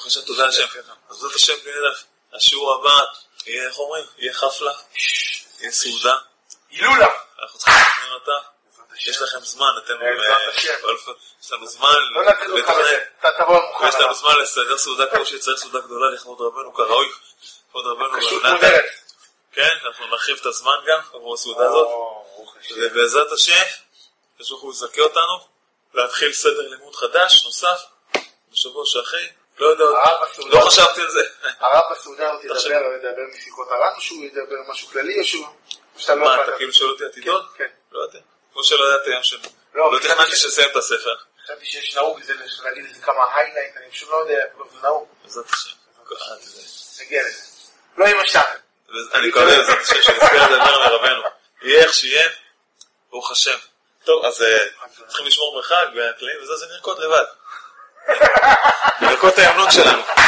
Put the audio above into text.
השם, תודה השם. אז זאת השם בנדף. השיעור הבא יהיה, איך אומרים? יהיה חפלה, יהיה סעודה. הילולה. אנחנו צריכים לתכנן אותה. יש לכם זמן, אתם... יש לנו זמן... לא נתחיל אותך לזה, אתה תבוא מוכן. יש לנו זמן לסדר סעודה כמו שצריך סעודה גדולה לכבוד רבנו כראוי. לכבוד רבנו כשרות מודרת. כן, אנחנו נרחיב את הזמן גם עבור הסעודה הזאת. ובעזרת השם, הוא יזכה אותנו להתחיל סדר לימוד חדש, נוסף, בשבוע שאחרי. לא יודע, לא חשבתי על זה. הרב בסעודה הוא ידבר משיחות הר"ן, או שהוא ידבר משהו כללי, או שהוא... מה, אתה כאילו שואל אותי עתידון? כן. לא יודע. כמו שלא ידעתי היום שאני... לא תכננתי שסיים את הספר. חשבתי שיש נהוג להגיד איזה כמה היילייט, אני פשוט לא יודע, זה נהוג. בעזרת השם. נגיע לזה. לא עם השם. אני מקווה, בעזרת השם, שנזכר לדבר לרבנו. יהיה איך שיהיה, ברוך השם. טוב, אז צריכים לשמור מרחק והכללים וזה, זה נרקוד לבד. נרקוד את הימנון שלנו.